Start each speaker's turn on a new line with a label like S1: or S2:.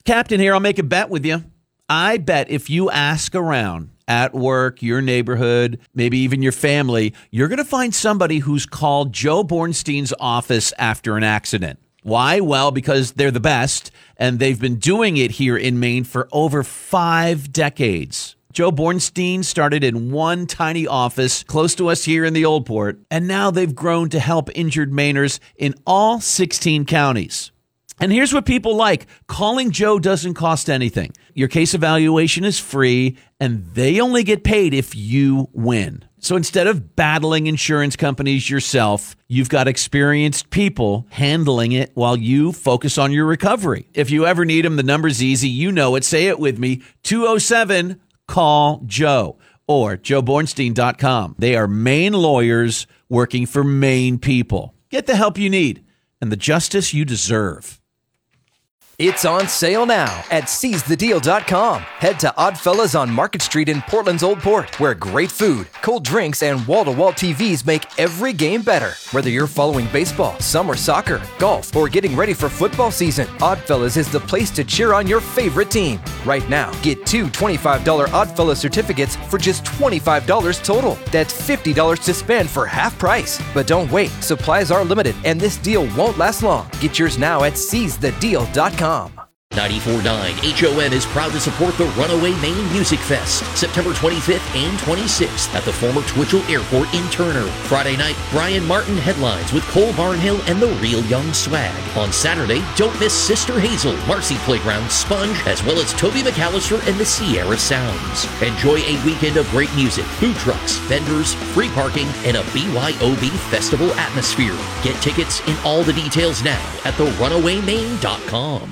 S1: Captain here, I'll make a bet with you. I bet if you ask around at work, your neighborhood, maybe even your family, you're going to find somebody who's called Joe Bornstein's office after an accident. Why? Well, because they're the best, and they've been doing it here in Maine for over 5 decades. Joe Bornstein started in one tiny office close to us here in the Old Port, and now they've grown to help injured Mainers in all 16 counties. And here's what people like. Calling Joe doesn't cost anything. Your case evaluation is free, and they only get paid if you win. So instead of battling insurance companies yourself, you've got experienced people handling it while you focus on your recovery. If you ever need them, the number's easy. You know it. Say it with me. 207-CALL-JOE or joebornstein.com. They are Maine lawyers working for Maine people. Get the help you need and the justice you deserve.
S2: It's on sale now at SeizeTheDeal.com. Head to Oddfellas on Market Street in Portland's Old Port, where great food, cold drinks, and wall-to-wall TVs make every game better. Whether you're following baseball, summer soccer, golf, or getting ready for football season, Oddfellas is the place to cheer on your favorite team. Right now, get 2 $25 Oddfellas certificates for just $25 total. That's $50 to spend for half price. But don't wait. Supplies are limited, and this deal won't last long. Get yours now at SeizeTheDeal.com.
S3: 94.9 HON is proud to support the Runaway Maine Music Fest, September 25th and 26th at the former Twitchell Airport in Turner. Friday night, Brian Martin headlines with Cole Barnhill and the Real Young Swag. On Saturday, don't miss Sister Hazel, Marcy Playground, Sponge, as well as Toby McAllister and the Sierra Sounds. Enjoy a weekend of great music, food trucks, vendors, free parking, and a BYOB festival atmosphere. Get tickets and all the details now at therunawaymaine.com.